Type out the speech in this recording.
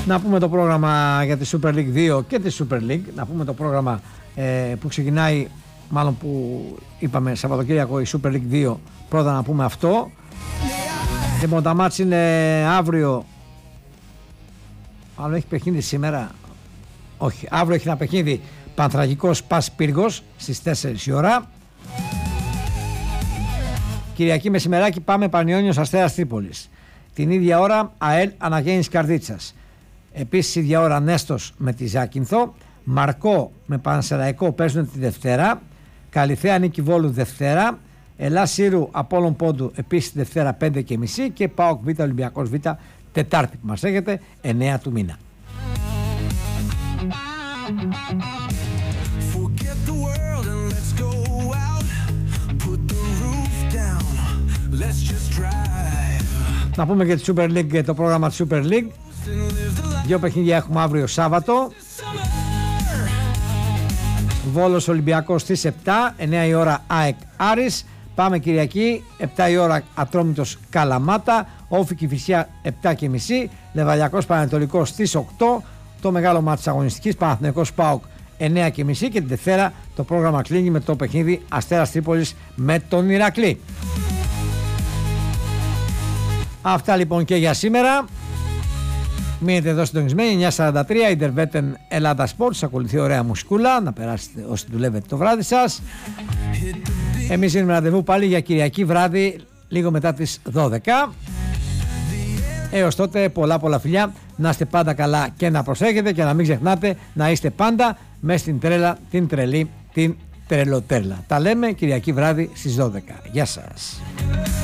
Να πούμε το πρόγραμμα για τη Super League 2 και τη Super League. Να πούμε το πρόγραμμα που ξεκινάει, μάλλον που είπαμε Σαββατοκύριακο, η Super League 2. Πρώτα να πούμε αυτό. Λοιπόν, τα μάτς είναι αύριο. Άλλο έχει παιχνίδι σήμερα. Όχι, αύριο έχει ένα παιχνίδι Πανθρακικός Πας Πύργος στις 4 η ώρα. Κυριακή μεσημεράκι πάμε Πανιόνιος Αστέρας Τρίπολης. Την ίδια ώρα ΑΕΛ Αναγέννης Καρδίτσας. Επίσης ίδια ώρα Νέστος με τη Ζάκυνθο. Μαρκό με Πανσεραϊκό παίζουν τη Δευτέρα. Καλιθέα Νίκη Βόλου Δευτέρα. Ελλάς Σύρου Απόλλων Πόντου επίσης Δευτέρα 5:30 και ΠΑΟΚ Β Ολυμπιακός Β Τετάρτη που μας έχετε 9 του μήνα. Να πούμε και τη Super League, το πρόγραμμα της Super League. Δύο παιχνίδια έχουμε αύριο Σάββατο. Βόλος Ολυμπιακός στις 7, 9 η ώρα ΑΕΚ Άρης. Πάμε Κυριακή, 7 η ώρα Ατρόμητος Καλαμάτα. Όφη Κηφισιά 7:30. Λεβαδιακός Πανατολικός στις 8. Το μεγάλο μάτι της αγωνιστικής Παναθηναϊκός ΠΑΟΚ 9:30. Και την Δευτέρα το πρόγραμμα κλείνει με το παιχνίδι Αστέρας Τρίπολης με τον Ηρακλή. Αυτά λοιπόν και για σήμερα. Μείνετε εδώ συντονισμένοι. 9:43 Ιντερβέτεν Ελλάδα Sports. Ακολουθεί ωραία μουσικούλα. Να περάσετε όσοι δουλεύετε το βράδυ σας. Εμείς δίνουμε ραντεβού πάλι για Κυριακή βράδυ λίγο μετά τις 12. Έως τότε πολλά φιλιά. Να είστε πάντα καλά και να προσέχετε και να μην ξεχνάτε να είστε πάντα μέσα στην τρέλα, την τρελή, την τρελοτέρλα. Τα λέμε Κυριακή βράδυ στις 12. Γεια σας.